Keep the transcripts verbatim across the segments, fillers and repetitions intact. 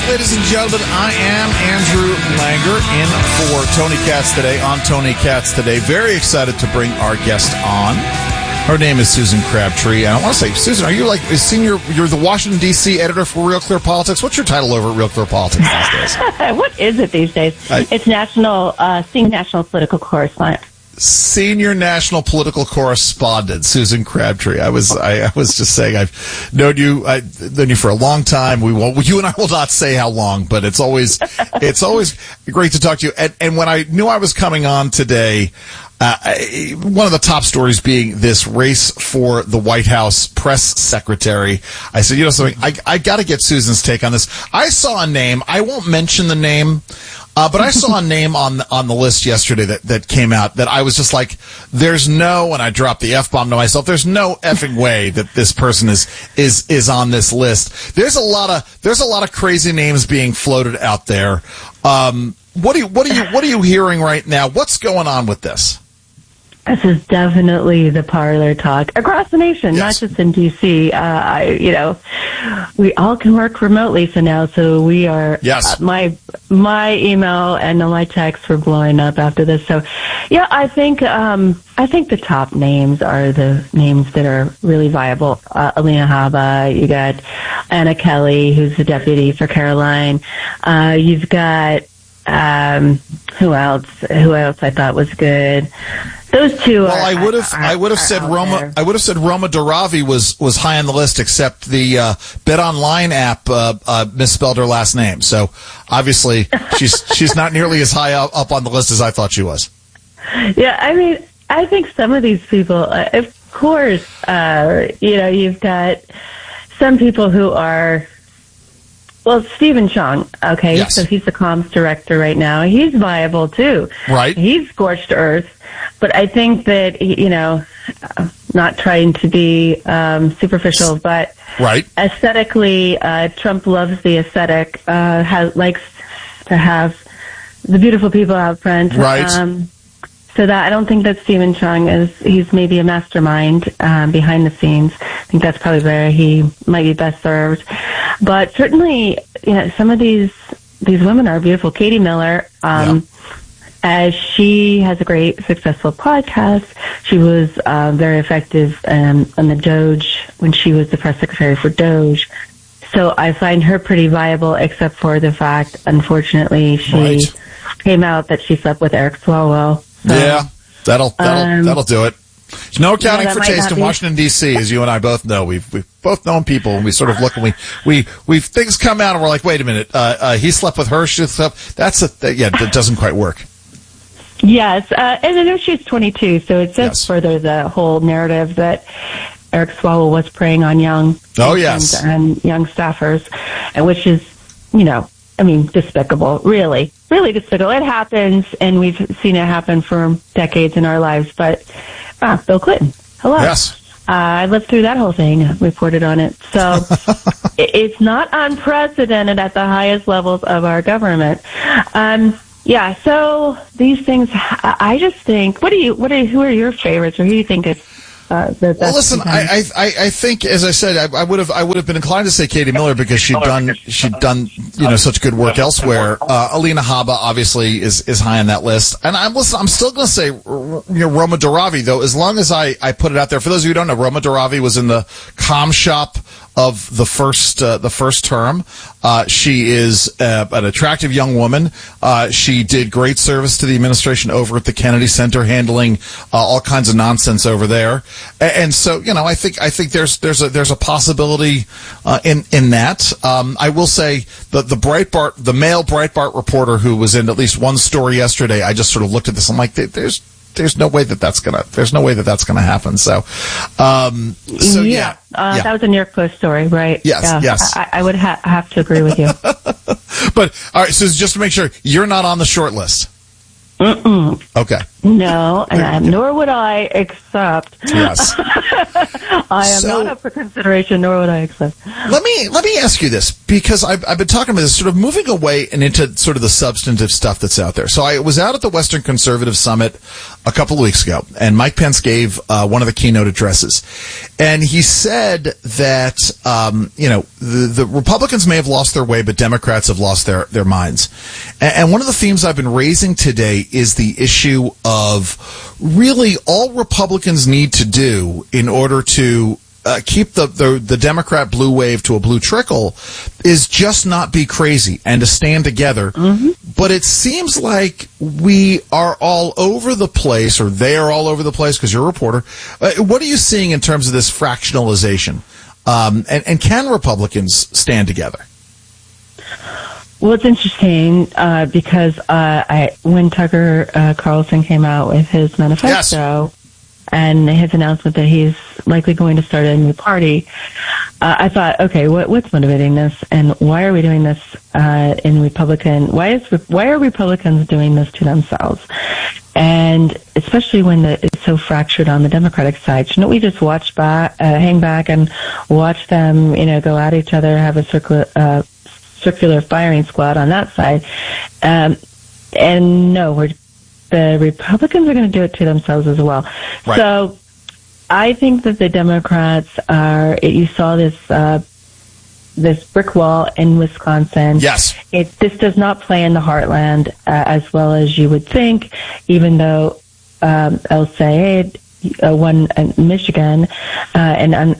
ladies and gentlemen. I am Andrew Langer in for Tony Katz today on Tony Katz Today. Very excited to bring our guest on. Her name is Susan Crabtree. And I want to say, Susan, are you like a senior? You're the Washington, D C editor for Real Clear Politics. What's your title over at Real Clear Politics these days? What is it these days? I, it's national, uh, senior national political correspondent. Senior national political correspondent, Susan Crabtree. I was, I, I was just saying, I've known you, I've known you for a long time. We won't, you and I will not say how long, but it's always, it's always great to talk to you. And, and when I knew I was coming on today, uh, I, one of the top stories being this race for the White House press secretary, I said, you know something, I, I got to get Susan's take on this. I saw a name. I won't mention the name. Uh, but I saw a name on the, on the list yesterday that, that came out that I was just like, there's no, and I dropped the F-bomb to myself, there's no effing way that this person is, is, is on this list. There's a lot of, there's a lot of crazy names being floated out there. Um, what do you, what are you, what are you hearing right now? What's going on with this? This is definitely the parlor talk across the nation, yes. Not just in D C. Uh, I, you know, we all can work remotely for now, so we are. Yes. Uh, my my email and my texts were blowing up after this. So, yeah, I think um, I think the top names are the names that are really viable. Uh, Alina Habba, you got Anna Kelly, who's the deputy for Caroline. Uh, you've got um, who else? Who else I thought was good. Those two. Well, are, I would have, are, I would have said Roma. There. I would have said Roma Daravi was was high on the list, except the uh, BetOnline app uh, uh, misspelled her last name. So obviously, she's she's not nearly as high up, up on the list as I thought she was. Yeah, I mean, I think some of these people, uh, of course, uh, you know, you've got some people who are. Well, Stephen Chong, okay, yes. So he's the comms director right now. He's viable too. Right. He's scorched earth. But I think that, you know, not trying to be um, superficial, but right. aesthetically, uh, Trump loves the aesthetic, uh, has, likes to have the beautiful people out front. Right. Um, so that I don't think that Stephen Chung is, he's maybe a mastermind um, behind the scenes. I think that's probably where he might be best served. But certainly, you know, some of these these women are beautiful. Katie Miller, um, yeah. As she has a great, successful podcast. She was uh, very effective um, on the Doge when she was the press secretary for Doge. So I find her pretty viable, except for the fact, unfortunately, she right. came out that she slept with Eric Swalwell. So, yeah, that'll that'll um, that'll do it. There's no accounting yeah, for taste in be. Washington D C, as you and I both know. We've we've both known people, and we sort of look and we we we things come out, and we're like, wait a minute, uh, uh, he slept with her. She slept. That's a yeah, that doesn't quite work. Yes, uh, and I know she's twenty-two, so it does yes. further the whole narrative that Eric Swalwell was preying on young oh yes and young staffers, and which is, you know, I mean, despicable, really, really despicable. It happens, and we've seen it happen for decades in our lives. But ah, Bill Clinton, hello. Yes. Uh, I lived through that whole thing, reported on it. So it's not unprecedented at the highest levels of our government. Um, yeah, so these things, I just think, what do you, what are, who are your favorites, or who do you think is uh, the best? Well, listen, I, I, I think, as I said, I, I would have, I would have been inclined to say Katie Miller because she'd done, she'd done, you know, such good work elsewhere. Uh, Alina Habba obviously is, is high on that list, and I'm listen, I'm still going to say, you know, Roma Daravi though, as long as I, I put it out there. For those of you who don't know, Roma Daravi was in the comm shop of the first uh, the first term. Uh, she is uh, an attractive young woman. Uh, she did great service to the administration over at the Kennedy Center, handling uh, all kinds of nonsense over there. And, and so, you know, I think I think there's there's a there's a possibility uh, in in that. Um, I will say the the Breitbart the male Breitbart reporter who was in at least one story yesterday. I just sort of looked at this. I'm like, there's. There's no way that that's gonna. There's no way that that's gonna happen. So, um, so yeah, yeah. Uh, yeah. That was a New York Post story, right? Yes, yeah. yes. I, I would ha- have to agree with you. But all right, so just to make sure, you're not on the short list. Mm-mm. Okay. No, and I, nor would I accept. Yes. I am So, not up for consideration, nor would I accept. Let me let me ask you this, because I've, I've been talking about this, sort of moving away and into sort of the substantive stuff that's out there. So I was out at the Western Conservative Summit a couple of weeks ago, and Mike Pence gave uh, one of the keynote addresses, and he said that um, you know the, the Republicans may have lost their way, but Democrats have lost their their minds. And, and one of the themes I've been raising today is the issue of really all Republicans need to do in order to uh, keep the, the the Democrat blue wave to a blue trickle is just not be crazy and to stand together. Mm-hmm. But it seems like we are all over the place, or they are all over the place, because you're a reporter. Uh, what are you seeing in terms of this fractionalization? Um, and, and can Republicans stand together? Well, it's interesting uh, because uh, I, when Tucker uh, Carlson came out with his manifesto, yes, and his announcement that he's likely going to start a new party, uh, I thought, okay, what, what's motivating this, and why are we doing this uh, in Republican? Why is why are Republicans doing this to themselves? And especially when the, it's so fractured on the Democratic side, shouldn't we just watch back, uh, hang back, and watch them, you know, go at each other, have a circular, uh, circular firing squad on that side? Um, and no, we're the Republicans are going to do it to themselves as well. Right. So I think that the Democrats are, you saw this, uh, this brick wall in Wisconsin. Yes. It, this does not play in the heartland uh, as well as you would think, even though um, El Sayed uh, won in Michigan, uh, and um,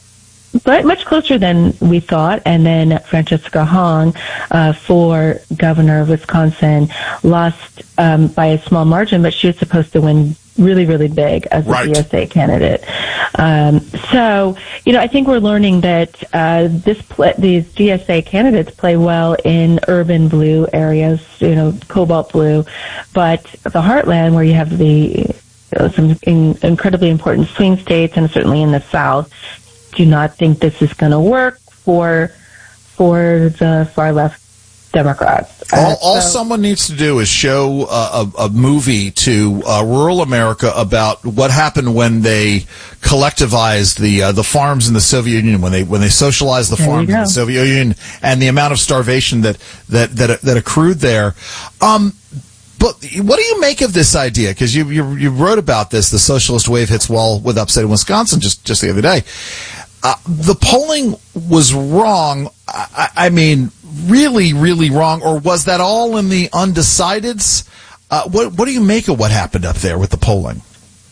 but much closer than we thought. And then Francesca Hong, uh, for governor of Wisconsin, lost um, by a small margin, but she was supposed to win really, really big as a right. D S A candidate. Um, so, you know, I think we're learning that uh, this pl- these D S A candidates play well in urban blue areas, you know, cobalt blue, but the heartland, where you have the you know, some in- incredibly important swing states, and certainly in the South, do not think this is going to work for for the far left Democrats. All, uh, all so, someone needs to do is show uh, a, a movie to uh, rural America about what happened when they collectivized the uh, the farms in the Soviet Union, when they when they socialized the farms in the Soviet Union, and the amount of starvation that that that, that accrued there. Um, But what do you make of this idea? Because you, you you wrote about this. The socialist wave hits wall with upset in Wisconsin just, just the other day. Uh, the polling was wrong. I, I mean, really, really wrong. Or was that all in the undecideds? Uh, what what do you make of what happened up there with the polling?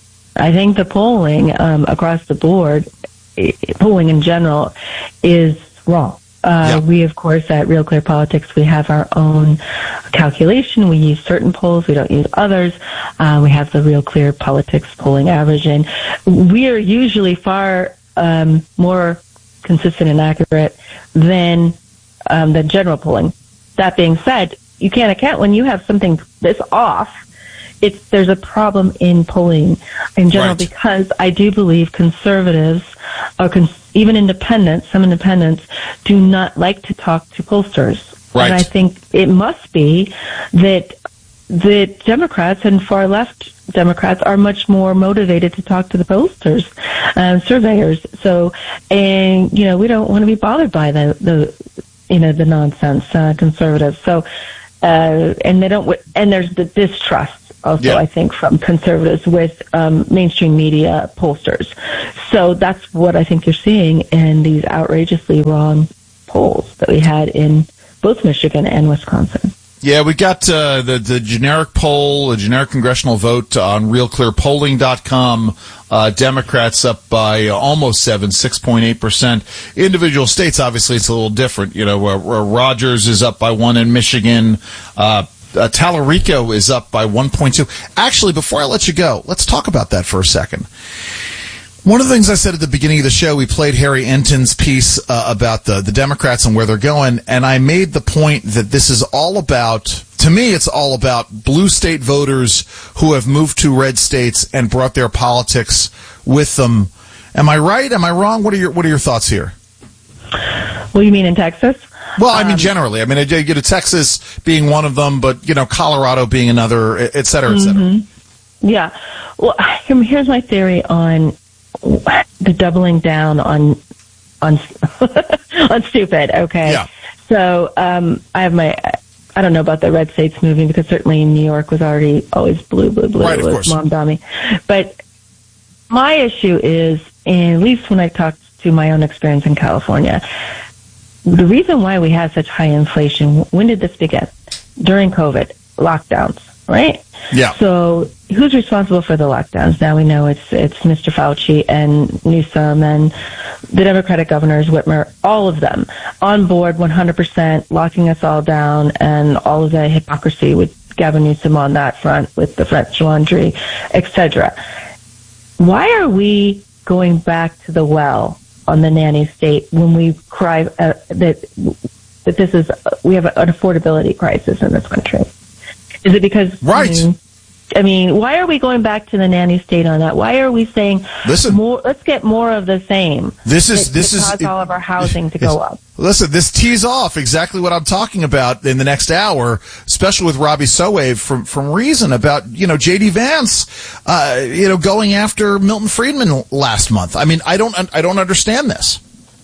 I think the polling um, across the board, polling in general, is wrong. Uh, yeah. We, of course, at Real Clear Politics, we have our own calculation. We use certain polls. We don't use others. Uh, we have the Real Clear Politics polling average, and we are usually far um, more consistent and accurate than um, the general polling. That being said, you can't account when you have something this off. It's there's a problem in polling in general, right. Because I do believe conservatives, or cons- even independents, some independents, do not like to talk to pollsters. Right. And I think it must be that the Democrats and far left Democrats are much more motivated to talk to the pollsters and surveyors. So, and you know, we don't want to be bothered by the the you know the nonsense uh, conservatives. So, uh, and they don't, and there's the distrust. Also, yeah. I think, from conservatives with um, mainstream media pollsters. So that's what I think you're seeing in these outrageously wrong polls that we had in both Michigan and Wisconsin. Yeah, we got uh, the the generic poll, a generic congressional vote on real clear polling dot com. Uh, Democrats up by uh, almost seven, six point eight percent. Individual states, obviously, it's a little different. You know, where, where Rogers is up by one in Michigan. Uh, Uh, Tallarico is up by one point two. Actually, before I let you go, let's talk about that for a second. One of the things I said at the beginning of the show, we played Harry Enton's piece uh, about the, the Democrats and where they're going, and I made the point that this is all about, to me, it's all about blue state voters who have moved to red states and brought their politics with them. Am I right? Am I wrong? What are your What are your thoughts here? Well, you mean in Texas? Well, I mean, Um, generally, I mean, you get Texas being one of them, but, you know, Colorado being another, et cetera, et cetera. Mm-hmm. Yeah. Well, here's my theory on the doubling down on on on stupid. Okay. Yeah. So um, I have my. I don't know about the red states moving because certainly New York was already always blue, blue, blue Right, of with course. Mom Dummy. But my issue is, and at least when I talked to my own experience in California, the reason why we had such high inflation, when did this begin? During COVID, lockdowns, right? Yeah. So who's responsible for the lockdowns? Now we know it's it's Mister Fauci and Newsom and the Democratic governors, Whitmer, all of them on board one hundred percent, locking us all down, and all of the hypocrisy with Gavin Newsom on that front with the French Laundry, et cetera. Why are we going back to the well on the nanny state when we cry uh, that that this is we have an affordability crisis in this country? Is it because right? I mean, I mean, why are we going back to the nanny state on that? Why are we saying listen, more? Let's get more of the same. This is to, this to is cause it, all of our housing to go up. Listen, this tees off exactly what I'm talking about in the next hour, especially with Robbie Sowave from from Reason about you know J D Vance, uh, you know going after Milton Friedman last month. I mean, I don't I don't understand this.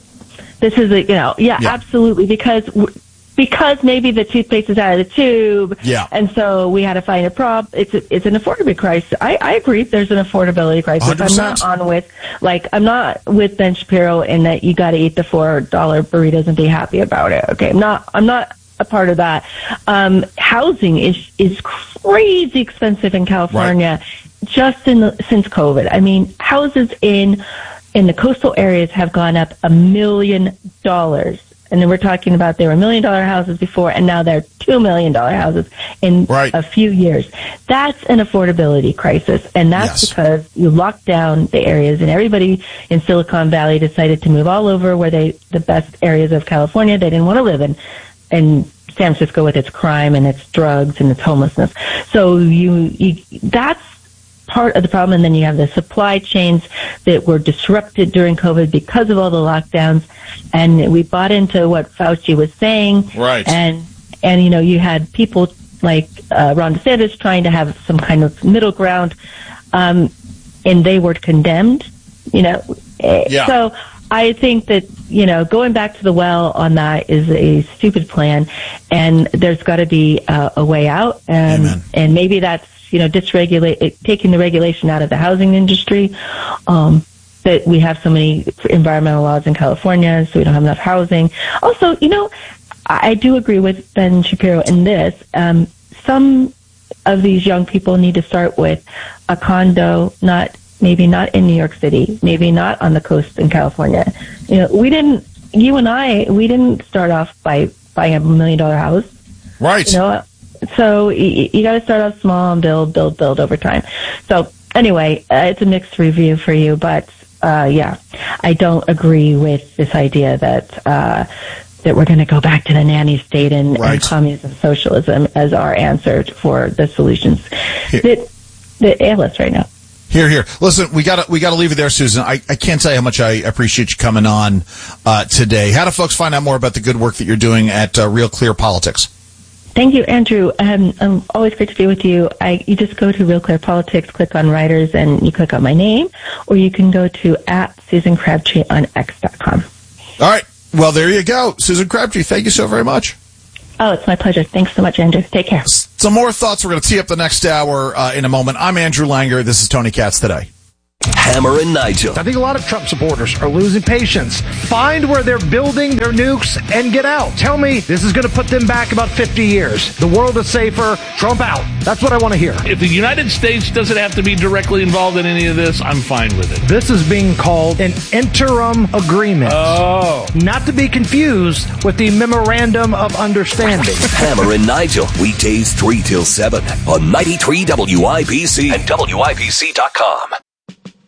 This is a you know yeah, Yeah. absolutely because. Because maybe the toothpaste is out of the tube, yeah. and so we had to find a prop. It's a, it's an affordability crisis. I, I agree. There's an affordability crisis. one hundred percent. I'm not on with like I'm not with Ben Shapiro in that you got to eat the four dollar burritos and be happy about it. Okay, I'm not. I'm not a part of that. Um, housing is is crazy expensive in California, right. just in the, since COVID. I mean, houses in in the coastal areas have gone up a million dollars. And then we're talking about they were million dollar houses before, and now they're two million dollar houses in right. a few years. That's an affordability crisis, and that's yes. because you locked down the areas, and everybody in Silicon Valley decided to move all over where they the best areas of California they didn't want to live in, and San Francisco with its crime and its drugs and its homelessness. So you, you that's part of the problem, and then you have the supply chains that were disrupted during COVID because of all the lockdowns, and we bought into what Fauci was saying. Right. And, and you know, you had people like uh, Ron DeSantis trying to have some kind of middle ground, um, and they were condemned, you know. Yeah. So I think that, you know, going back to the well on that is a stupid plan, and there's got to be uh, a way out, and, Amen. and maybe that's, you know, dysregulate, taking the regulation out of the housing industry, um, that we have so many environmental laws in California, so we don't have enough housing. Also, you know, I do agree with Ben Shapiro in this. Um, some of these young people need to start with a condo, not maybe not in New York City, maybe not on the coast in California. You know, we didn't, you and I, we didn't start off by buying a million dollar house. Right. You know, so you, you got to start off small and build, build, build over time. So anyway, uh, it's a mixed review for you, but uh, yeah, I don't agree with this idea that uh, that we're going to go back to the nanny state and, right. and communism, socialism as our answer for the solutions that that ail us right now. Here, here. Listen, we got to we got to leave it there, Susan. I, I can't tell you how much I appreciate you coming on uh, today. How do folks find out more about the good work that you're doing at uh, Real Clear Politics? Thank you, Andrew. Um, um, always great to be with you. I, you just go to Real Clear Politics, click on Writers, and you click on my name, or you can go to at Susan Crabtree on X dot com. All right. Well, there you go. Susan Crabtree, thank you so very much. Oh, it's my pleasure. Thanks so much, Andrew. Take care. Some more thoughts. We're going to tee up the next hour uh, in a moment. I'm Andrew Langer. This is Tony Katz Today. Hammer and Nigel. I think a lot of Trump supporters are losing patience. Find where they're building their nukes and get out. Tell me this is going to put them back about fifty years. The world is safer. Trump out. That's what I want to hear. If the United States doesn't have to be directly involved in any of this, I'm fine with it. This is being called an interim agreement. Oh. Not to be confused with the Memorandum of Understanding. Hammer and Nigel, weekdays three till seven on ninety-three W I B C and W I B C dot com.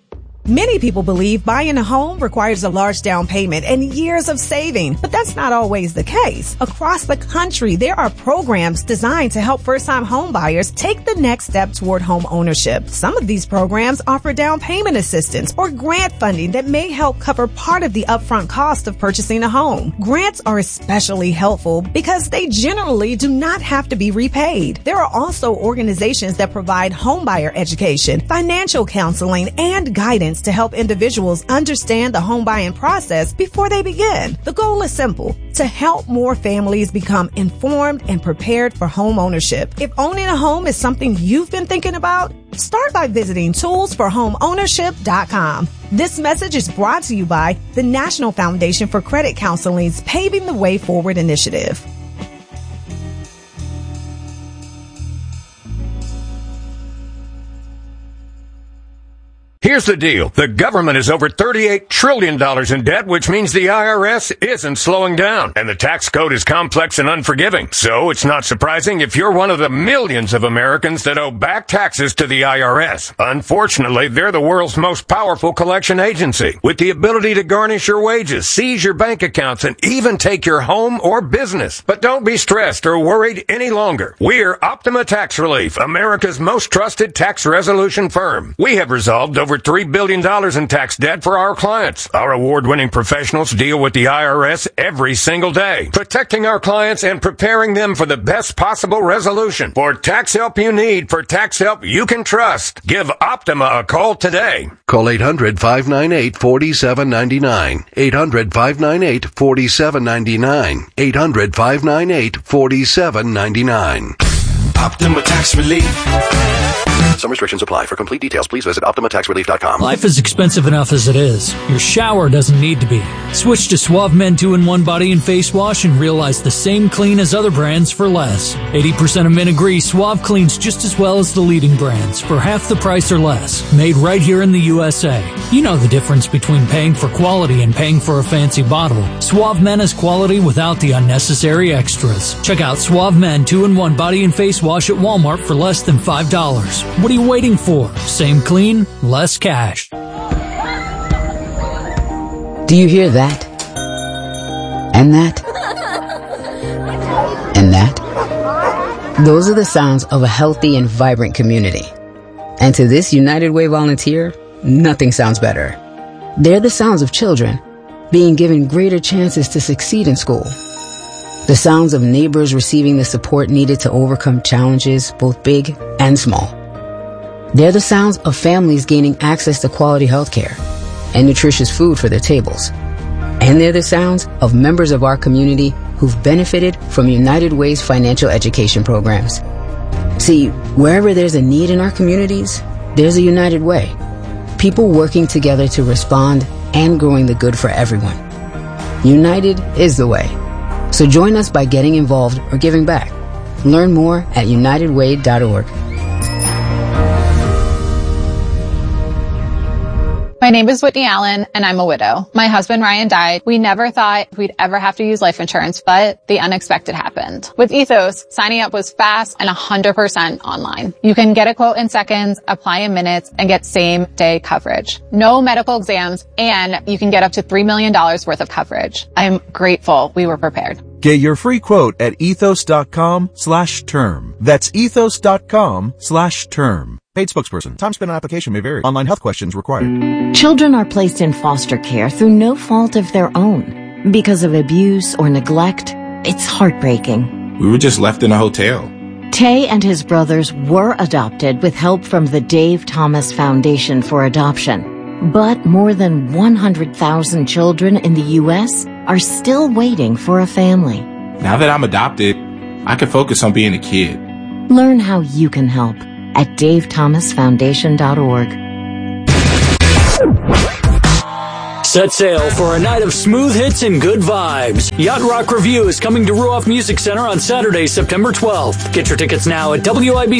Many people believe buying a home requires a large down payment and years of saving, but that's not always the case. Across the country, there are programs designed to help first-time home buyers take the next step toward home ownership. Some of these programs offer down payment assistance or grant funding that may help cover part of the upfront cost of purchasing a home. Grants are especially helpful because they generally do not have to be repaid. There are also organizations that provide homebuyer education, financial counseling, and guidance to help individuals understand the home buying process before they begin. The goal is simple: to help more families become informed and prepared for home ownership. If owning a home is something you've been thinking about, start by visiting tools for home ownership dot com. This message is brought to you by the National Foundation for Credit Counseling's Paving the Way Forward initiative. Here's the deal. The government is over thirty-eight trillion dollars in debt, which means the I R S isn't slowing down. And the tax code is complex and unforgiving. So it's not surprising if you're one of the millions of Americans that owe back taxes to the I R S. Unfortunately, they're the world's most powerful collection agency, with the ability to garnish your wages, seize your bank accounts, and even take your home or business. But don't be stressed or worried any longer. We're Optima Tax Relief, America's most trusted tax resolution firm. We have resolved over three billion dollars in tax debt for our clients. Our award-winning professionals deal with the I R S every single day, protecting our clients and preparing them for the best possible resolution. For tax help you need, for tax help you can trust, give Optima a call today. Call eight hundred, five nine eight, four seven nine nine. eight hundred, five nine eight, four seven nine nine. eight hundred, five nine eight, four seven nine nine. Optima Tax Relief. Some restrictions apply. For complete details, please visit Optima Tax Relief dot com. Life is expensive enough as it is. Your shower doesn't need to be. Switch to Suave Men two in one Body and Face Wash and realize the same clean as other brands for less. eighty percent of men agree Suave cleans just as well as the leading brands for half the price or less. Made right here in the U S A. You know the difference between paying for quality and paying for a fancy bottle. Suave Men is quality without the unnecessary extras. Check out Suave Men two in one Body and Face Wash at Walmart for less than five dollars. What are you waiting for? Same clean, less cash. Do you hear that? And that? And that? Those are the sounds of a healthy and vibrant community. And to this United Way volunteer, nothing sounds better. They're the sounds of children being given greater chances to succeed in school. The sounds of neighbors receiving the support needed to overcome challenges, both big and small. They're the sounds of families gaining access to quality health care and nutritious food for their tables. And they're the sounds of members of our community who've benefited from United Way's financial education programs. See, wherever there's a need in our communities, there's a United Way. People working together to respond and growing the good for everyone. United is the way. So join us by getting involved or giving back. Learn more at united way dot org. My name is Whitney Allen, and I'm a widow. My husband, Ryan, died. We never thought we'd ever have to use life insurance, but the unexpected happened. With Ethos, signing up was fast and one hundred percent online. You can get a quote in seconds, apply in minutes, and get same-day coverage. No medical exams, and you can get up to three million dollars worth of coverage. I'm grateful we were prepared. Get your free quote at ethos.com slash term. That's ethos.com slash term. Paid spokesperson. Time spent on application may vary. Online health questions required. Children are placed in foster care through no fault of their own. Because of abuse or neglect, it's heartbreaking. We were just left in a hotel. Tay and his brothers were adopted with help from the Dave Thomas Foundation for Adoption. But more than one hundred thousand children in the U S are still waiting for a family. Now that I'm adopted, I can focus on being a kid. Learn how you can help at dave thomas foundation dot org. Set sail for a night of smooth hits and good vibes. Yacht Rock Review is coming to Ruoff Music Center on Saturday, September twelfth. Get your tickets now at W I B